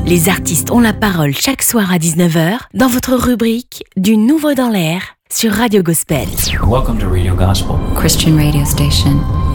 Les artistes ont la parole chaque soir à 19h dans votre rubrique Du Nouveau dans l'air sur Radio Gospel. Welcome to Radio Gospel, Christian radio station.